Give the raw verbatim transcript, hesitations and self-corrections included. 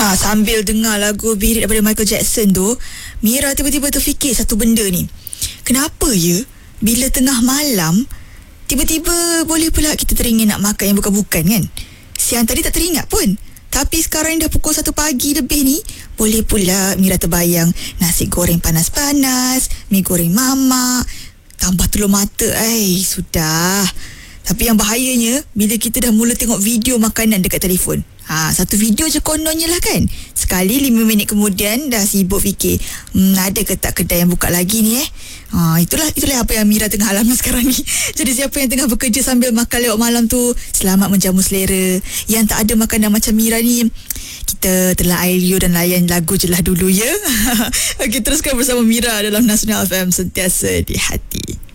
Ha, sambil dengar lagu Beat It daripada Michael Jackson tu, Mira tiba-tiba terfikir satu benda ni. Kenapa ya bila tengah malam tiba-tiba boleh pula kita teringin nak makan yang bukan-bukan kan? Siang tadi tak teringat pun, tapi sekarang dah pukul satu pagi lebih ni, boleh pula Mira terbayang nasi goreng panas-panas, mi goreng mamak, tambah telur mata. Eh, sudah. Tapi yang bahayanya bila kita dah mula tengok video makanan dekat telefon. Ha, satu video je kononnya lah kan. Sekali lima minit kemudian dah sibuk fikir, hmm, ada ke tak kedai yang buka lagi ni eh. Ha, itulah itulah apa yang Mira tengah alami sekarang ni. Jadi siapa yang tengah bekerja sambil makan lewat malam tu, selamat menjamu selera. Yang tak ada makanan macam Mira ni, kita telan air liur dan layan lagu je lah dulu ya. Okey, teruskan bersama Mira dalam Nasional F M, sentiasa di hati.